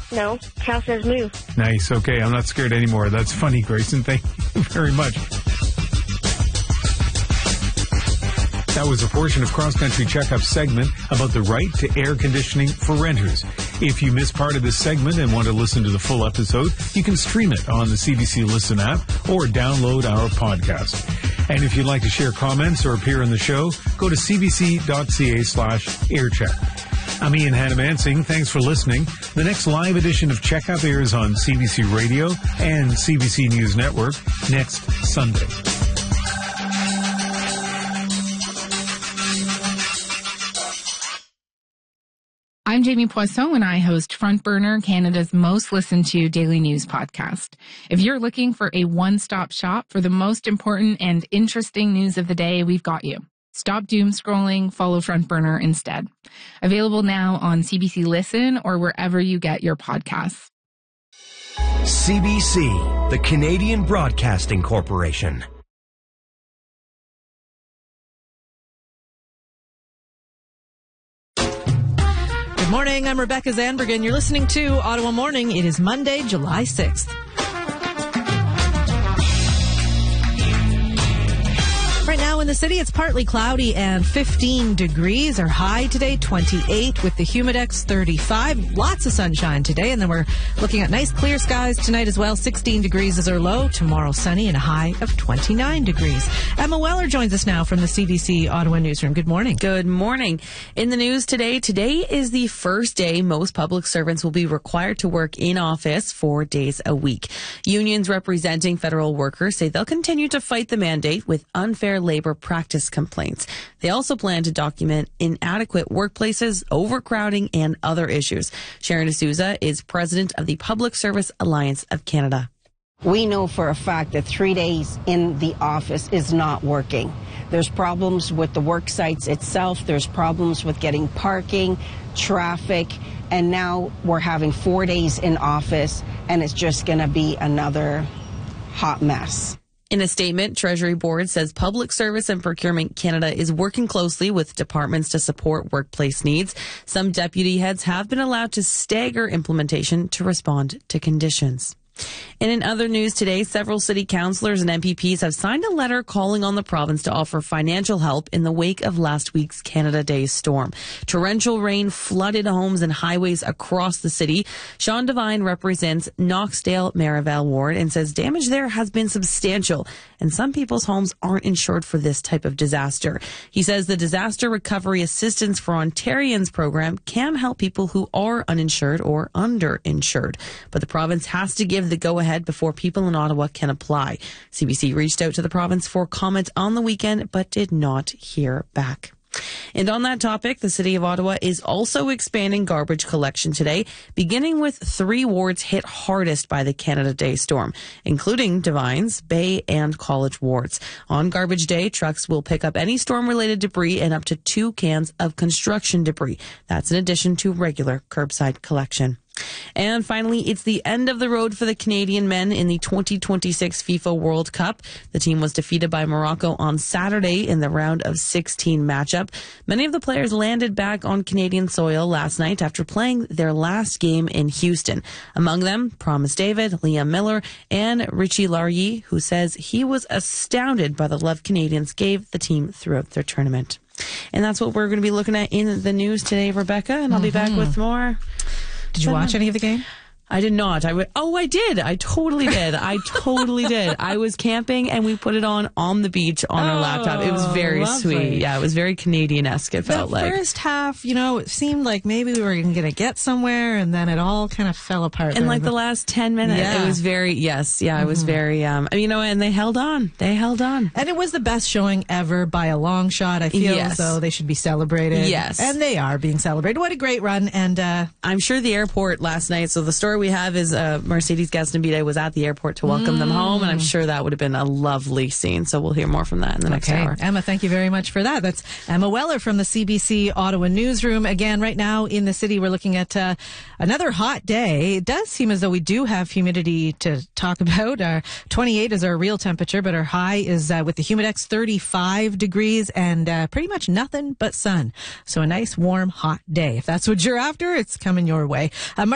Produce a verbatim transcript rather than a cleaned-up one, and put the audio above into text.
No, cow says moo. Nice. Okay, I'm not scared anymore. That's funny, Grayson. Thank you very much. That was a portion of Cross Country Checkup segment about the right to air conditioning for renters. If you missed part of this segment and want to listen to the full episode, you can stream it on the C B C Listen app or download our podcast. And if you'd like to share comments or appear on the show, go to cbc.ca slash aircheck. I'm Ian Hannamansing. Thanks for listening. The next live edition of Checkup airs on C B C Radio and C B C News Network next Sunday. I'm Jamie Poisson, and I host Front Burner, Canada's most listened to daily news podcast. If you're looking for a one-stop shop for the most important and interesting news of the day, we've got you. Stop doom scrolling, follow Front Burner instead. Available now on C B C Listen or wherever you get your podcasts. C B C, the Canadian Broadcasting Corporation. Good morning, I'm Rebecca Zanbergen. You're listening to Ottawa Morning. It is Monday, July sixth. Right now in the city, it's partly cloudy and fifteen degrees. Our high today, twenty-eight, with the Humidex thirty-five. Lots of sunshine today, and then we're looking at nice clear skies tonight as well. sixteen degrees is our low. Tomorrow sunny and a high of twenty-nine degrees. Emma Weller joins us now from the C B C Ottawa Newsroom. Good morning. Good morning. In the news today, today is the first day most public servants will be required to work in office four days a week. Unions representing federal workers say they'll continue to fight the mandate with unfair labor practice complaints. They also plan to document inadequate workplaces, overcrowding, and other issues. Sharon D'Souza is president of the Public Service Alliance of Canada. We know for a fact that three days in the office is not working. There's problems with the work sites itself. There's problems with getting parking, traffic, and now we're having four days in office, and it's just going to be another hot mess. In a statement, Treasury Board says Public Service and Procurement Canada is working closely with departments to support workplace needs. Some deputy heads have been allowed to stagger implementation to respond to conditions. And in other news today, several city councillors and M P Ps have signed a letter calling on the province to offer financial help in the wake of last week's Canada Day storm. Torrential rain flooded homes and highways across the city. Sean Devine represents Knoxdale-Marival Ward and says damage there has been substantial, and some people's homes aren't insured for this type of disaster. He says the Disaster Recovery Assistance for Ontarians program can help people who are uninsured or underinsured, but the province has to give the go-ahead before people in Ottawa can apply. C B C reached out to the province for comment on the weekend, but did not hear back. And on that topic, the City of Ottawa is also expanding garbage collection today, beginning with three wards hit hardest by the Canada Day storm, including Devines, Bay, and College wards. On Garbage Day, trucks will pick up any storm-related debris and up to two cans of construction debris. That's in addition to regular curbside collection. And finally, it's the end of the road for the Canadian men in the twenty twenty-six FIFA World Cup. The team was defeated by Morocco on Saturday in the round of sixteen matchup. Many of the players landed back on Canadian soil last night after playing their last game in Houston. Among them, Promise David, Liam Miller, and Richie Largy, who says he was astounded by the love Canadians gave the team throughout their tournament. And that's what we're going to be looking at in the news today, Rebecca, and I'll mm-hmm. be back with more. Did you watch any of the game? I did not. I would. Oh, I did. I totally did. I totally did. I was camping and we put it on on the beach on oh, our laptop. It was very lovely. sweet. Yeah, it was very Canadian-esque, it felt the like. The first half, you know, it seemed like maybe we were going to get somewhere, and then it all kind of fell apart. And there, like but... the last ten minutes, yeah. it was very, yes, yeah, mm-hmm. it was very, um, you know, and they held on. They held on. And it was the best showing ever by a long shot. I feel yes. as though they should be celebrated. Yes. And they are being celebrated. What a great run. And uh, I'm sure the airport last night, so the story we have is uh, Mercedes Gastonbide was at the airport to welcome mm. them home, and I'm sure that would have been a lovely scene. So we'll hear more from that in the next okay. hour. Emma, thank you very much for that. That's Emma Weller from the C B C Ottawa Newsroom. Again, right now in the city, we're looking at uh, another hot day. It does seem as though we do have humidity to talk about. Our twenty-eight is our real temperature, but our high is uh, with the Humidex thirty-five degrees and uh, pretty much nothing but sun. So a nice, warm, hot day. If that's what you're after, it's coming your way. Uh,